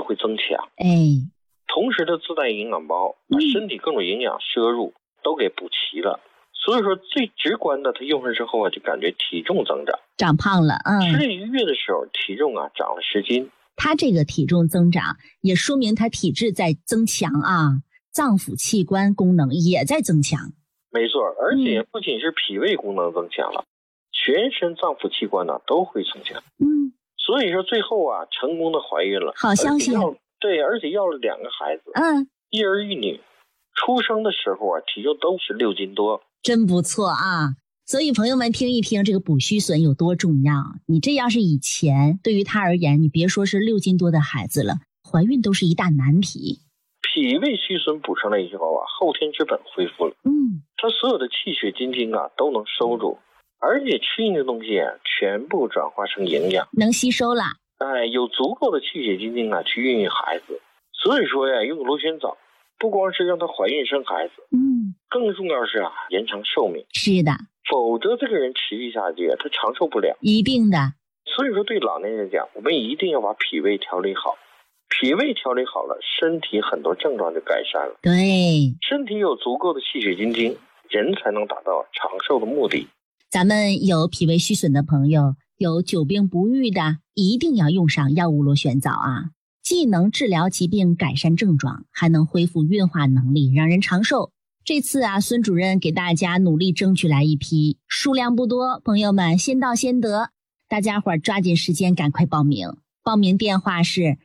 会增强。同时它自带营养包，把身体各种营养摄入都给补齐了。所以说最直观的，它用上之后啊，就感觉体重增长， 长胖了。 吃了1个月的时候，体重啊长了10斤。 它这个体重增长也说明它体质在增强啊，脏腑器官功能也在增强。 没错，而且不仅是脾胃功能增强了，全身脏腑器官呢都会增强。所以说最后啊，成功的怀孕了， 好消息。 对，而且要了2个孩子，一儿一女，出生的时候啊，体重都是6斤多， 真不错啊。所以朋友们听一听这个补虚损有多重要。你这要是以前对于他而言，你别说是6斤多的孩子了，怀孕都是一大难题。 脾胃虚损补上来以后啊，后天之本恢复了，它所有的气血津精啊都能收住，而且吃进的东西啊全部转化成营养， 能吸收了。 有足够的气血津精啊去孕育孩子。所以说呀，用螺旋藻不光是让她怀孕生孩子，更重要是啊延长寿命。是的，否则这个人持续下去他长寿不了。一定的。所以说对老年人讲，我们一定要把脾胃调理好。脾胃调理好了，身体很多症状就改善了。对，身体有足够的气血津精，人才能达到长寿的目的。 咱们有脾胃虚损的朋友，有久病不愈的，一定要用上药物螺旋藻啊，既能治疗疾病改善症状，还能恢复运化能力，让人长寿。这次啊，孙主任给大家努力争取来一批，数量不多，朋友们先到先得，大家伙儿抓紧时间赶快报名。报名电话是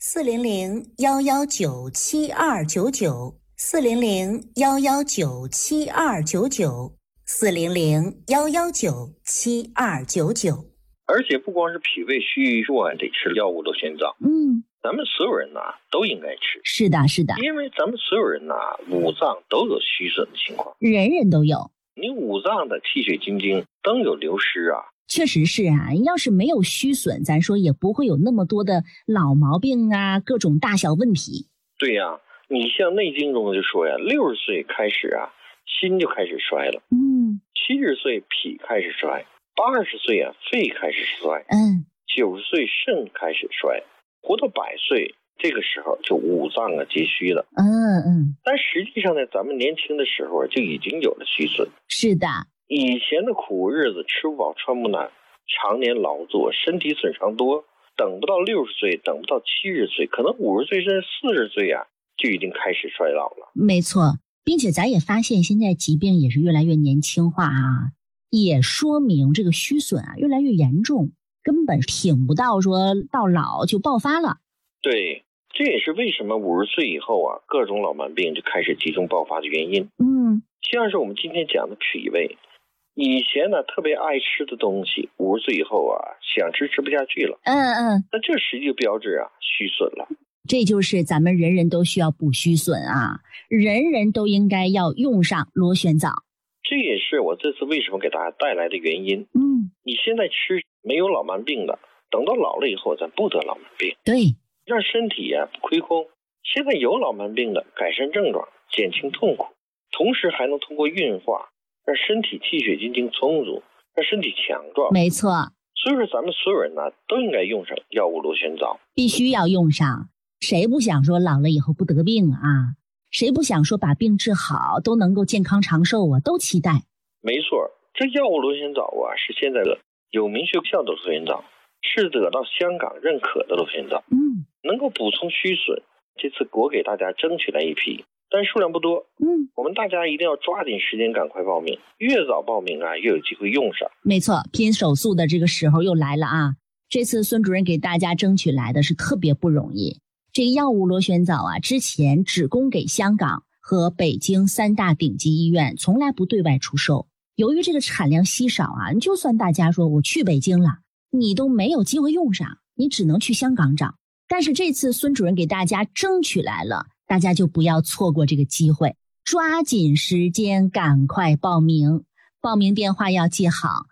400-119-7299，400-119-7299，400-119-7299。而且不光是脾胃虚弱得吃药物螺旋藻，咱们所有人都应该吃。是的，是的，因为咱们所有人五脏都有虚损的情况，人人都有。你五脏的气血津精都有流失啊。确实是啊，要是没有虚损，咱说也不会有那么多的老毛病啊，各种大小问题。对呀，你像内经中就说呀，60岁开始啊，心就开始衰了。70岁脾开始衰，80岁啊，肺开始衰，90岁肾开始衰，活到100岁，这个时候就五脏啊皆虚了。但实际上呢，咱们年轻的时候就已经有了虚损。是的。以前的苦日子，吃不饱穿不暖，常年劳作，身体损伤多，等不到60岁，等不到70岁，可能50岁甚至40岁啊，就已经开始衰老了。没错，并且咱也发现现在疾病也是越来越年轻化啊，也说明这个虚损啊越来越严重，根本挺不到说到老就爆发了。对，这也是为什么50岁以后啊，各种老慢病就开始集中爆发的原因。像是我们今天讲的脾胃。以前呢，特别爱吃的东西，50岁以后啊，想吃吃不下去了。那这实际标志啊，虚损了。这就是咱们人人都需要补虚损啊，人人都应该要用上螺旋藻。这也是我这次为什么给大家带来的原因。你现在吃没有老慢病的，等到老了以后，咱不得老慢病。对，让身体啊不亏空。现在有老慢病的，改善症状，减轻痛苦，同时还能通过运化。让身体气血津精充足，让身体强壮。没错，所以说咱们所有人都应该用上药物螺旋藻，必须要用上。谁不想说老了以后不得病啊？谁不想说把病治好，都能够健康长寿啊？都期待。没错，这药物螺旋藻啊，是现在的有明确效的螺旋藻，是得到香港认可的螺旋藻，能够补充虚损。这次我给大家争取来一批。但数量不多，我们大家一定要抓紧时间赶快报名，越早报名啊，越有机会用上。没错，拼手速的这个时候又来了啊！这次孙主任给大家争取来的是特别不容易。这个药物螺旋藻啊，之前只供给香港和北京3大顶级医院，从来不对外出售。由于这个产量稀少啊，就算大家说我去北京了，你都没有机会用上，你只能去香港找。但是这次孙主任给大家争取来了。大家就不要错过这个机会，抓紧时间赶快报名。报名电话要记好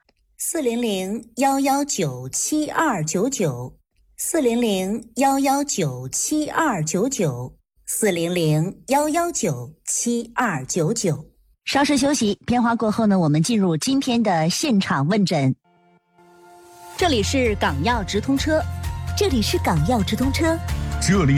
，400-119-7299，400-119-7299。稍事休息，片花过后呢，我们进入今天的现场问诊。这里是港药直通车， 这里是港药直通车，这里